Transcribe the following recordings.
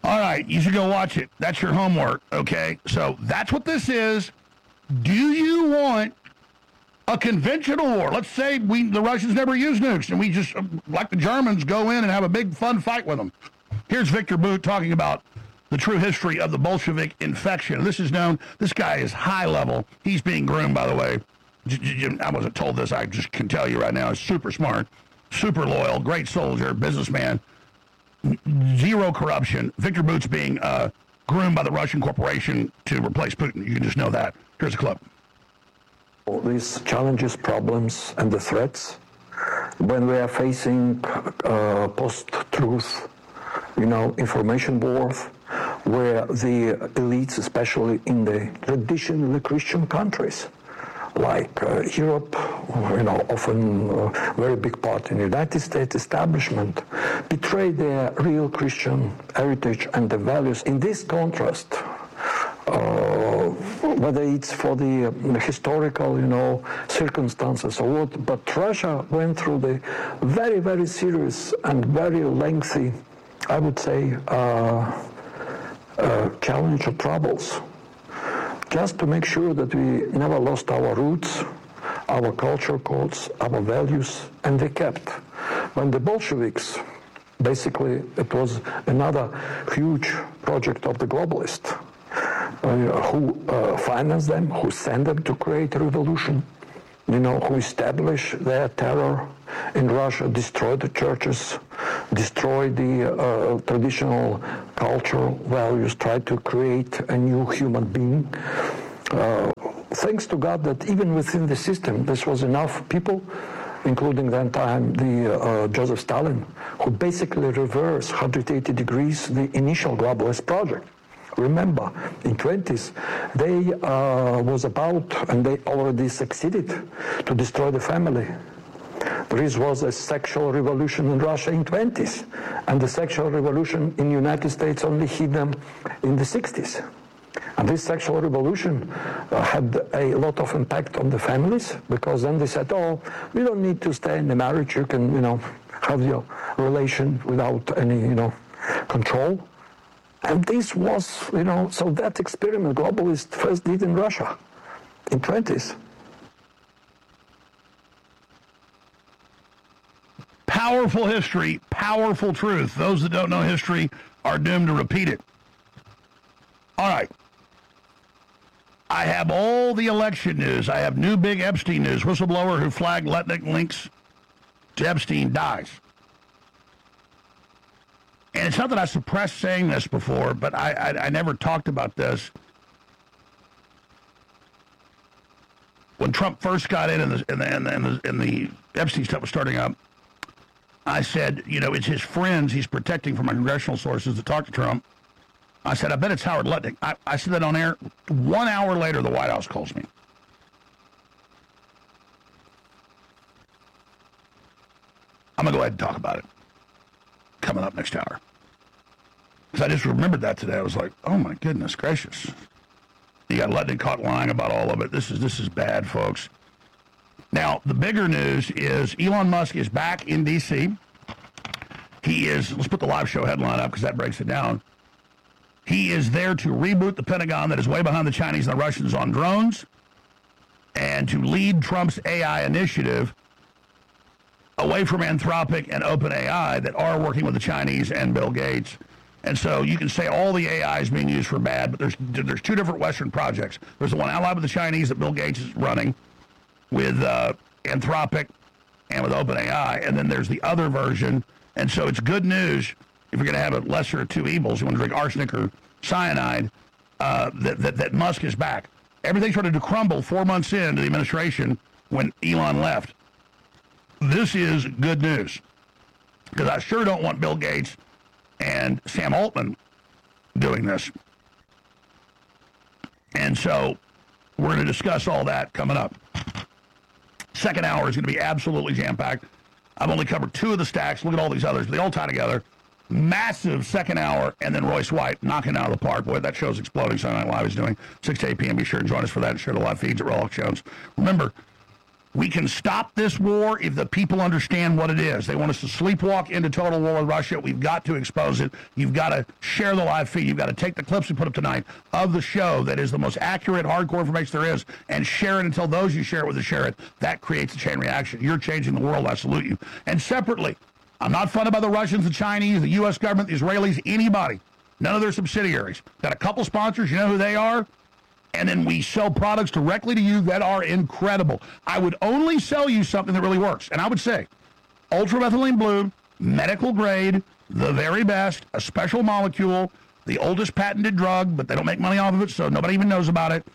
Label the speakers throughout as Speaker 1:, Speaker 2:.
Speaker 1: All right, you should go watch it. That's your homework, okay? So that's what this is. Do you want a conventional war? Let's say the Russians never use nukes, and we just, like the Germans, go in and have a big fun fight with them. Here's Victor Boot talking about the true history of the Bolshevik infection. This guy is high level. He's being groomed, by the way. I wasn't told this. I just can tell you right now. He's super smart, super loyal, great soldier, businessman. Zero corruption. Victor Boot's being groomed by the Russian corporation to replace Putin. You can just know that. Here's a clip.
Speaker 2: All these challenges, problems, and the threats, when we are facing post-truth, information war, where the elites, especially in the traditionally Christian countries, like Europe, often a very big part in the United States establishment, betray their real Christian heritage and the values. In this contrast, whether it's for the historical, circumstances or what, but Russia went through the very, very serious and very lengthy, I would say, challenge of troubles, just to make sure that we never lost our roots, our culture codes, our values, and they kept. When the Bolsheviks, basically it was another huge project of the globalists, who financed them, who sent them to create a revolution, who established their terror in Russia, destroyed the churches, destroyed the traditional cultural values, tried to create a new human being. Thanks to God that even within the system, this was enough people, including then time the Joseph Stalin, who basically reversed 180 degrees the initial globalist project. Remember, in 20s, they was about, and they already succeeded to destroy the family. There was a sexual revolution in Russia in 20s, and the sexual revolution in the United States only hit them in the 60s. And this sexual revolution had a lot of impact on the families, because then they said, oh, we don't need to stay in the marriage, you can, have your relation without any, control. And this was, so that experiment globalists first did in Russia in 20s.
Speaker 1: Powerful history, powerful truth. Those that don't know history are doomed to repeat it. All right. I have all the election news. I have new big Epstein news. Whistleblower who flagged Letnick links to Epstein dies. And it's not that I suppressed saying this before, but I never talked about this. When Trump first got in the Epstein stuff was starting up, I said, it's his friends he's protecting from my congressional sources that talk to Trump. I said, I bet it's Howard Lutnick. I said that on air. 1 hour later, the White House calls me. I'm going to go ahead and talk about it coming up next hour. Because I just remembered that today. I was like, oh, my goodness gracious. You got Lutnick caught lying about all of it. This is bad, folks. Now, the bigger news is Elon Musk is back in D.C. He is, let's put the live show headline up because that breaks it down. He is there to reboot the Pentagon that is way behind the Chinese and the Russians on drones and to lead Trump's AI initiative away from Anthropic and OpenAI that are working with the Chinese and Bill Gates. And so you can say all the AI is being used for bad, but there's two different Western projects. There's the one allied with the Chinese that Bill Gates is running with Anthropic and with OpenAI, and then there's the other version. And so it's good news if you're going to have a lesser of two evils, you want to drink arsenic or cyanide, that Musk is back. Everything started to crumble 4 months into the administration when Elon left. This is good news, because I sure don't want Bill Gates and Sam Altman doing this. And so we're going to discuss all that coming up. Second hour is going to be absolutely jam-packed. I've only covered two of the stacks. Look at all these others. They all tie together. Massive second hour, and then Royce White knocking out of the park. Boy, that show's exploding. Sunday Night Live is doing 6 to 8 p.m. Be sure and join us for that and share the live feeds at Rolex Jones. Remember, We can stop this war if the people understand what it is. They want us to sleepwalk into total war with Russia. We've got to expose it. You've got to share the live feed. You've got to take the clips we put up tonight of the show that is the most accurate, hardcore information there is, and share it until those you share it with to share it. That creates a chain reaction. You're changing the world. I salute you. And separately, I'm not funded by the Russians, the Chinese, the U.S. government, the Israelis, anybody. None of their subsidiaries. Got a couple sponsors. You know who they are? And then we sell products directly to you that are incredible. I would only sell you something that really works. And I would say ultramethylene blue, medical grade, the very best, a special molecule, the oldest patented drug, but they don't make money off of it, so nobody even knows about it.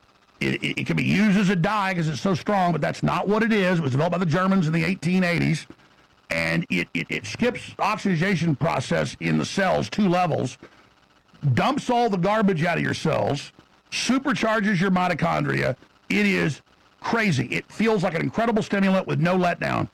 Speaker 1: It can be used as a dye because it's so strong, but that's not what it is. It was developed by the Germans in the 1880s. And it skips oxidation process in the cells 2 levels, dumps all the garbage out of your cells, supercharges your mitochondria. It is crazy. It feels like an incredible stimulant with no letdown.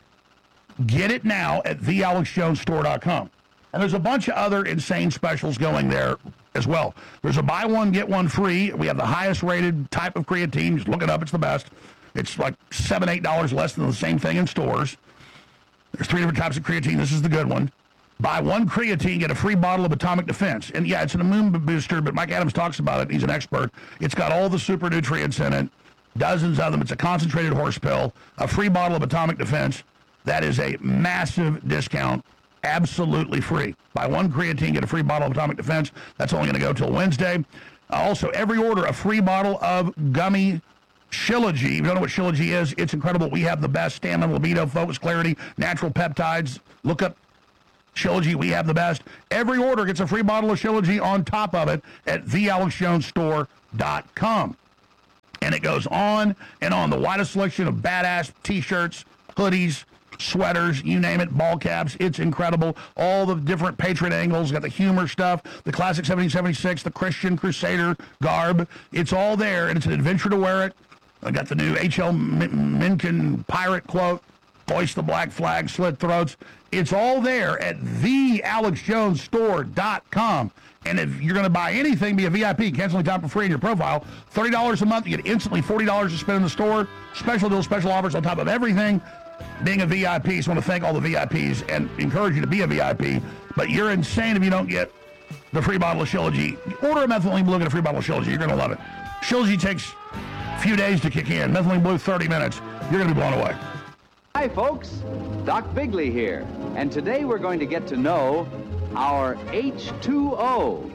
Speaker 1: Get it now at thealexjonesstore.com. And there's a bunch of other insane specials going there as well. There's a buy one, get one free. We have the highest rated type of creatine. Just look it up. It's the best. It's like $7, $8 less than the same thing in stores. There's 3 different types of creatine. This is the good one. Buy one creatine, get a free bottle of Atomic Defense. And yeah, it's an immune booster, but Mike Adams talks about it. He's an expert. It's got all the super nutrients in it, dozens of them. It's a concentrated horse pill, a free bottle of Atomic Defense. That is a massive discount, absolutely free. Buy one creatine, get a free bottle of Atomic Defense. That's only going to go till Wednesday. Also, every order, a free bottle of gummy Shilajit. If you don't know what Shilajit is, it's incredible. We have the best stamina, libido, focus, clarity, natural peptides. Look up Shilajit. We have the best. Every order gets a free bottle of Shilajit on top of it at thealexjonesstore.com. And it goes on and on. The widest selection of badass t-shirts, hoodies, sweaters, you name it, ball caps. It's incredible. All the different Patriot angles, got the humor stuff, the classic 1776, the Christian Crusader garb. It's all there, and it's an adventure to wear it. I got the new H.L. Mencken pirate quote, hoist the black flag, slit throats. It's all there at thealexjonesstore.com. And if you're going to buy anything, be a VIP, canceling time for free in your profile, $30 a month, you get instantly $40 to spend in the store. Special deals, special offers on top of everything. Being a VIP, so I want to thank all the VIPs and encourage you to be a VIP. But you're insane if you don't get the free bottle of Shilajit. Order a methylene blue, get a free bottle of Shilajit. You're going to love it. Shilajit takes a few days to kick in. Methylene blue, 30 minutes. You're going to be blown away.
Speaker 3: Hi, folks. Doc Bigley here. And today we're going to get to know our H2O.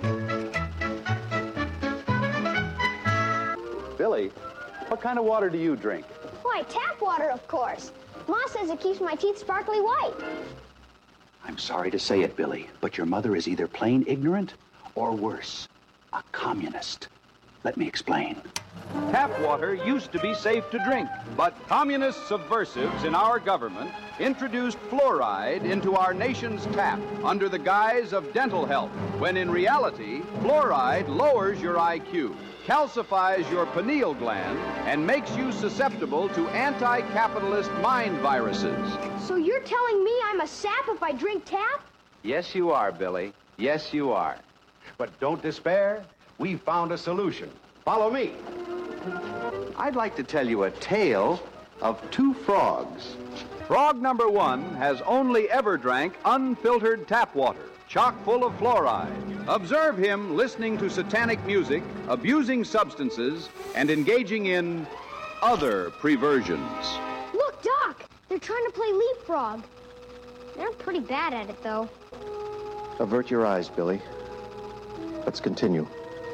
Speaker 3: Billy, what kind of water do you drink?
Speaker 4: Why, tap water, of course. Ma says it keeps my teeth sparkly white.
Speaker 3: I'm sorry to say it, Billy, but your mother is either plain ignorant or worse, a communist. Let me explain.
Speaker 5: Tap water used to be safe to drink, but communist subversives in our government introduced fluoride into our nation's tap under the guise of dental health, when in reality, fluoride lowers your IQ, calcifies your pineal gland, and makes you susceptible to anti-capitalist mind viruses.
Speaker 4: So you're telling me I'm a sap if I drink tap?
Speaker 5: Yes, you are, Billy. Yes, you are. But don't despair. We found a solution. Follow me. I'd like to tell you a tale of 2 frogs. Frog number 1 has only ever drank unfiltered tap water, chock full of fluoride. Observe him listening to satanic music, abusing substances, and engaging in other perversions.
Speaker 4: Look, Doc, they're trying to play leapfrog. They're pretty bad at it, though.
Speaker 6: Avert your eyes, Billy. Let's continue.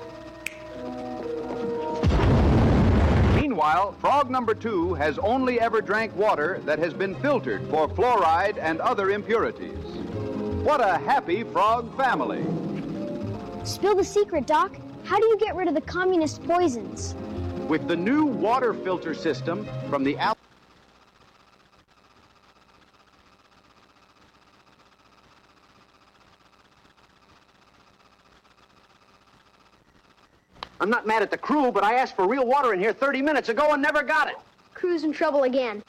Speaker 5: Meanwhile, frog number 2 has only ever drank water that has been filtered for fluoride and other impurities. What a happy frog family.
Speaker 4: Spill the secret, Doc. How do you get rid of the communist poisons?
Speaker 5: With the new water filter system from the
Speaker 7: I'm not mad at the crew, but I asked for real water in here 30 minutes ago and never got it.
Speaker 4: Crew's in trouble again.